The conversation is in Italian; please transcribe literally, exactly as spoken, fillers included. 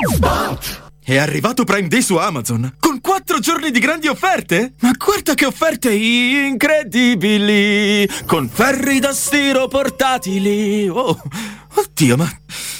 È arrivato Prime Day su Amazon, con quattro giorni di grandi offerte? Ma guarda che offerte incredibili! Con ferri da stiro portatili! Oh, oddio, ma